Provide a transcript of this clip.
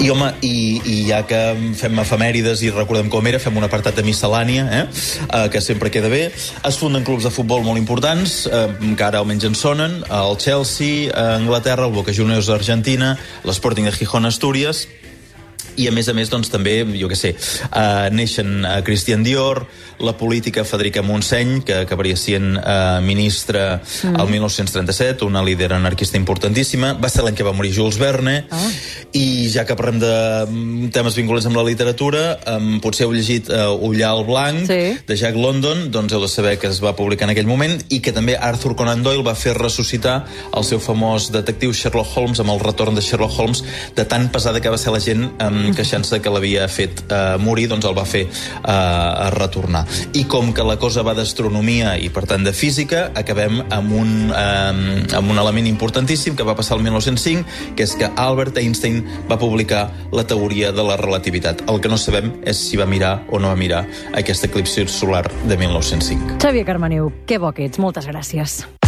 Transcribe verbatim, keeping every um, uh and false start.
I, home, i, i ja que fem efemèrides i recordem com era, fem un apartat de miscel·lània, eh? Uh, que sempre queda bé. Es funden clubs de futbol molt importants, uh, que ara almenys en sonen, el Chelsea a Anglaterra, el Boca Juniors a Argentina, l'Sporting de Gijón a Astúries, i a més a més, doncs, també, jo què sé, uh, neixen uh, Christian Dior, la política Federica Montseny, que acabaria sent uh, ministra mm. el mil nou-cents trenta-set, una líder anarquista importantíssima. Va ser l'any que va morir Jules Verne. Oh. I ja que parlem de temes vinculats amb la literatura, um, potser heu llegit uh, Ullal Blanc, sí. de Jack London, doncs heu de saber que es va publicar en aquell moment, i que també Arthur Conan Doyle va fer ressuscitar el seu famós detectiu Sherlock Holmes amb el retorn de Sherlock Holmes, de tan pesada que va ser la gent um, queixant-se que l'havia fet uh, morir, doncs el va fer uh, a retornar. I com que la cosa va d'astronomia i per tant de física, acabem amb un, uh, amb un element importantíssim que va passar el mil nou-cents cinc, que és que Albert Einstein va publicar la teoria de la relativitat. El que no sabem és si va mirar o no va mirar aquest eclipsi solar de mil nou-cents cinc. Xavier Carmaniu, que bo que ets, moltes gràcies.